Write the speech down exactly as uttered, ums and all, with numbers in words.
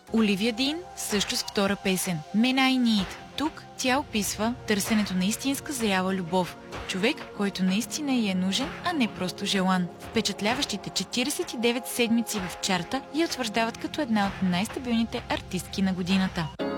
Оливия Дин също с втора песен "Men I Need". Тук тя описва търсенето на истинска зряла любов. Човек, който наистина й е нужен, а не просто желан. Впечатляващите четиридесет и девет седмици в чарта я утвърждават като една от най-стабилните артистки на годината.